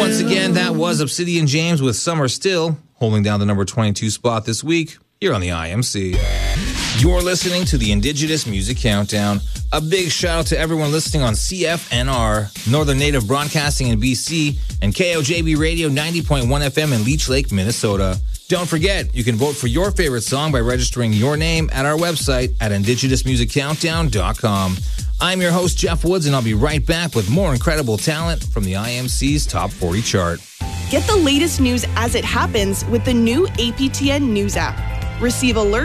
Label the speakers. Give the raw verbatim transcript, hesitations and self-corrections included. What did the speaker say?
Speaker 1: Once again, that was Obsidian James with Summer Still, holding down the number twenty-two spot this week here on the I M C. You're listening to the Indigenous Music Countdown. A big shout out to everyone listening on C F N R, Northern Native Broadcasting in B C, and K O J B Radio ninety point one F M in Leech Lake, Minnesota. Don't forget, you can vote for your favorite song by registering your name at our website at indigenous music countdown dot com. I'm your host, Jeff Woods, and I'll be right back with more incredible talent from the I M C's Top forty chart.
Speaker 2: Get the latest news as it happens with the new A P T N News app. Receive alerts